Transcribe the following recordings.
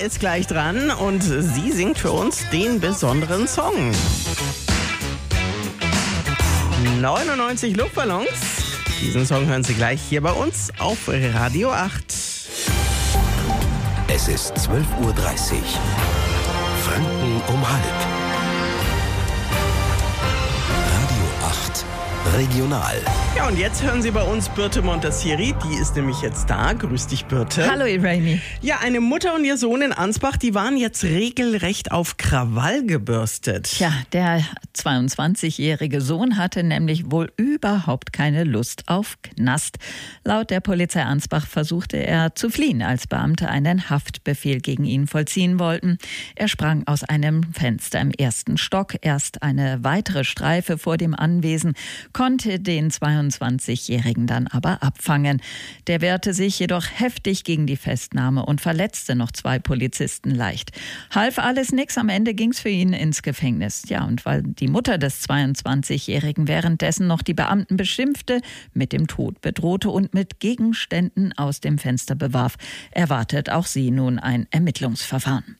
ist gleich dran und sie singt für uns den besonderen Song. 99 Luftballons. Diesen Song hören Sie gleich hier bei uns auf Radio 8. Es ist 12:30 Uhr. Franken um halb. Radio 8 Regional. Ja, und jetzt hören Sie bei uns Birte Montassieri. Die ist nämlich jetzt da. Grüß dich, Birte. Hallo, Irene. Ja, eine Mutter und ihr Sohn in Ansbach, die waren jetzt regelrecht auf Krawall gebürstet. Tja, der 22-jährige Sohn hatte nämlich wohl überhaupt keine Lust auf Knast. Laut der Polizei Ansbach versuchte er zu fliehen, als Beamte einen Haftbefehl gegen ihn vollziehen wollten. Er sprang aus einem Fenster im ersten Stock. Erst eine weitere Streife vor dem Anwesen konnte den 22-Jährigen dann aber abfangen. Der wehrte sich jedoch heftig gegen die Festnahme und verletzte noch 2 Polizisten leicht. Half alles nix, am Ende ging's für ihn ins Gefängnis. Ja, und weil die Mutter des 22-Jährigen währenddessen noch die Beamten beschimpfte, mit dem Tod bedrohte und mit Gegenständen aus dem Fenster bewarf, erwartet auch sie nun ein Ermittlungsverfahren.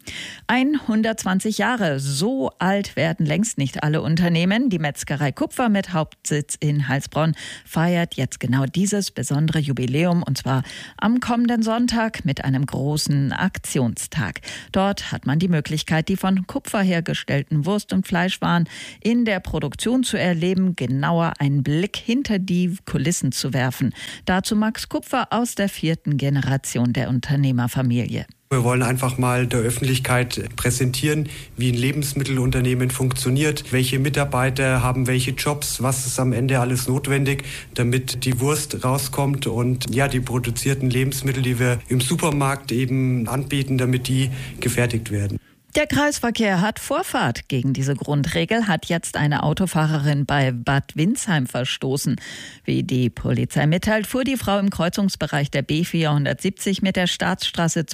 120 Jahre, so alt werden längst nicht alle Unternehmen. Die Metzgerei Kupfer mit Hauptsitz in Heilsbronn feiert jetzt genau dieses besondere Jubiläum, und zwar am kommenden Sonntag mit einem großen Aktionstag. Dort hat man die Möglichkeit, die von Kupfer hergestellten Wurst- und Fleischwaren in der Produktion zu erleben, genauer einen Blick hinter die Kulissen zu werfen. Dazu Max Kupfer aus der 4. Generation der Unternehmerfamilie. Wir wollen einfach mal der Öffentlichkeit präsentieren, wie ein Lebensmittelunternehmen funktioniert, welche Mitarbeiter haben welche Jobs, was ist am Ende alles notwendig, damit die Wurst rauskommt und ja, die produzierten Lebensmittel, die wir im Supermarkt eben anbieten, damit die gefertigt werden. Der Kreisverkehr hat Vorfahrt. Gegen diese Grundregel hat jetzt eine Autofahrerin bei Bad Windsheim verstoßen. Wie die Polizei mitteilt, fuhr die Frau im Kreuzungsbereich der B470 mit der Staatsstraße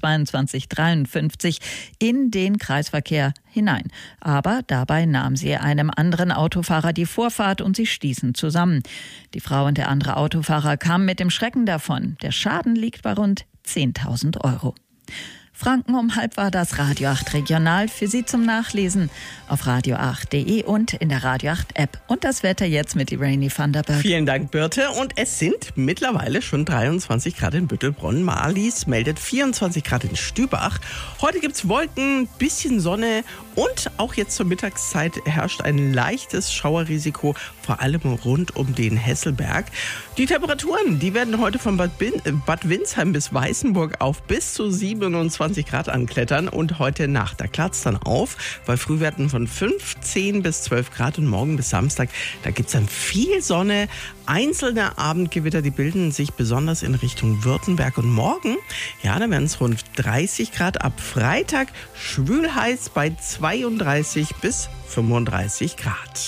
2253 in den Kreisverkehr hinein. Aber dabei nahm sie einem anderen Autofahrer die Vorfahrt und sie stießen zusammen. Die Frau und der andere Autofahrer kamen mit dem Schrecken davon. Der Schaden liegt bei rund 10.000 Euro. Franken um halb war das Radio 8 Regional für Sie zum Nachlesen auf radio8.de und in der Radio 8 App. Und das Wetter jetzt mit Irene van der Berg. Vielen Dank, Birte. Und es sind mittlerweile schon 23 Grad in Büttelbronn. Marlies meldet 24 Grad in Stübach. Heute gibt's Wolken, bisschen Sonne und auch jetzt zur Mittagszeit herrscht ein leichtes Schauerrisiko, vor allem rund um den Hesselberg. Die Temperaturen, die werden heute von Bad Windsheim bis Weißenburg auf bis zu 27 Grad anklettern und heute Nacht, da klart's dann auf, bei Frühwerten von 15 bis 12 Grad und morgen bis Samstag, da gibt's dann viel Sonne. Einzelne Abendgewitter, die bilden sich besonders in Richtung Württemberg und morgen, ja, da werden es rund 30 Grad ab Freitag, schwül heiß bei 32 bis 35 Grad.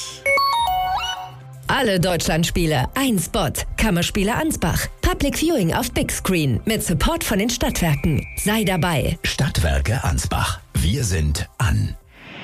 Alle Deutschlandspiele, ein Spot. Kammerspiele Ansbach. Public Viewing auf Big Screen mit Support von den Stadtwerken. Sei dabei. Stadtwerke Ansbach. Wir sind an.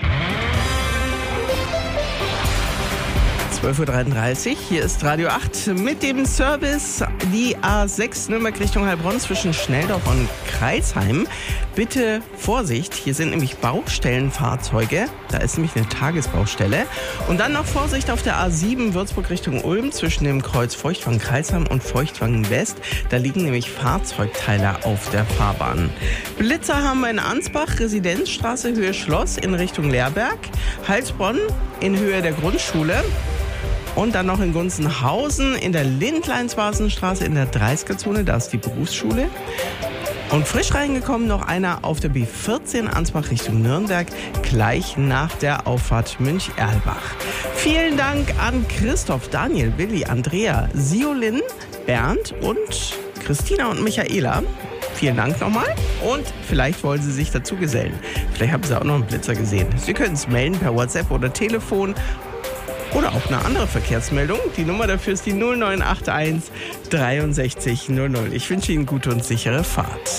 12:33 Uhr, hier ist Radio 8 mit dem Service. Die A6 Nürnberg Richtung Heilbronn zwischen Schnelldorf und Kreisheim. Bitte Vorsicht, hier sind nämlich Baustellenfahrzeuge. Da ist nämlich eine Tagesbaustelle. Und dann noch Vorsicht auf der A7 Würzburg Richtung Ulm zwischen dem Kreuz Feuchtwangen-Kreisheim und Feuchtwangen-West. Da liegen nämlich Fahrzeugteile auf der Fahrbahn. Blitzer haben wir in Ansbach, Residenzstraße Höhe Schloss in Richtung Lehrberg. Heilsbronn in Höhe der Grundschule. Und dann noch in Gunzenhausen in der Lindleinsbasenstraße in der 30er-Zone, da ist die Berufsschule. Und frisch reingekommen noch einer auf der B14 Ansbach Richtung Nürnberg, gleich nach der Auffahrt Münch-Erlbach. Vielen Dank an Christoph, Daniel, Willi, Andrea, Siolin, Bernd und Christina und Michaela. Vielen Dank nochmal und vielleicht wollen Sie sich dazu gesellen. Vielleicht haben Sie auch noch einen Blitzer gesehen. Sie können es melden per WhatsApp oder Telefon. Oder auch eine andere Verkehrsmeldung. Die Nummer dafür ist die 0981 63 00. Ich wünsche Ihnen gute und sichere Fahrt.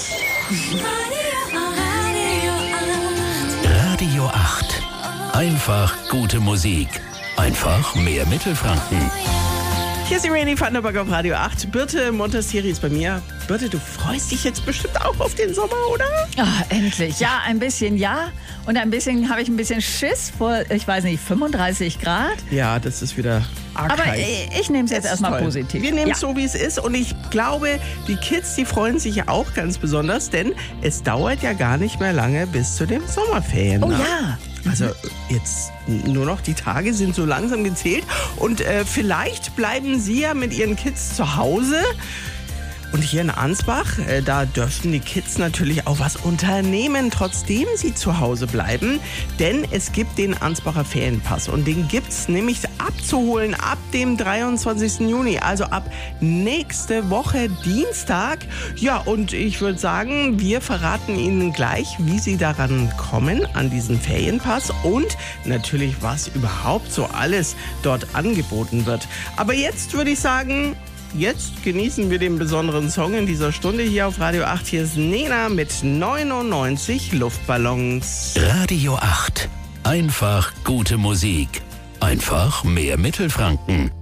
Radio 8. Einfach gute Musik. Einfach mehr Mittelfranken. Hier ist Irene Vandenberg auf Radio 8. Birte Montessori ist bei mir. Birte, du freust dich jetzt bestimmt auch auf den Sommer, oder? Ach, endlich. Ja, ein bisschen ja. Und ein bisschen habe ich ein bisschen Schiss vor, ich weiß nicht, 35 Grad. Ja, das ist wieder arg Aber heiß. ich nehme es jetzt erstmal positiv. Wir nehmen Ja. es so, wie es ist. Und ich glaube, die Kids, die freuen sich ja auch ganz besonders, denn es dauert ja gar nicht mehr lange bis zu den Sommerferien. Oh ne? ja. Also jetzt nur noch die Tage sind so langsam gezählt. Und vielleicht bleiben Sie ja mit Ihren Kids zu Hause. Und hier in Ansbach, da dürfen die Kids natürlich auch was unternehmen, trotzdem sie zu Hause bleiben. Denn es gibt den Ansbacher Ferienpass und den gibt's nämlich abzuholen ab dem 23. Juni, also ab nächste Woche Dienstag. Ja, und ich würde sagen, wir verraten Ihnen gleich, wie Sie daran kommen, an diesen Ferienpass und natürlich, was überhaupt so alles dort angeboten wird. Aber jetzt würde ich sagen, jetzt genießen wir den besonderen Song in dieser Stunde hier auf Radio 8. Hier ist Nena mit 99 Luftballons. Radio 8. Einfach gute Musik. Einfach mehr Mittelfranken.